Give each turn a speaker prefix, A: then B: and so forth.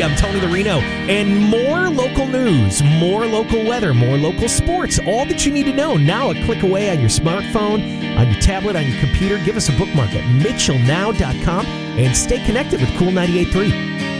A: I'm Tony the Reno. And more local news, more local weather, more local sports. All that you need to know now a click away on your smartphone, on your tablet, on your computer. Give us a bookmark at mitchellnow.com and stay connected with Cool 98.3.